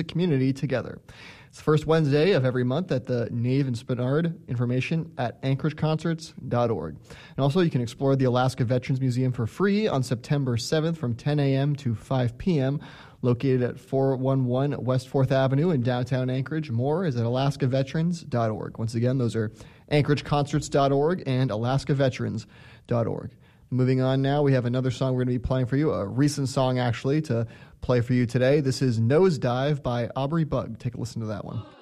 music community together. It's the first Wednesday of every month at the Nave and Spenard. Information at AnchorageConcerts.org. And also, you can explore the Alaska Veterans Museum for free on September 7th from 10 a.m. to 5 p.m., located at 411 West 4th Avenue in downtown Anchorage. More is at alaskaveterans.org. Once again, those are AnchorageConcerts.org and AlaskaVeterans.org. Moving on now, we have another song we're going to be playing for you, a recent song actually to play for you today. This is Nosedive by Aubrey Bug. Take a listen to that one.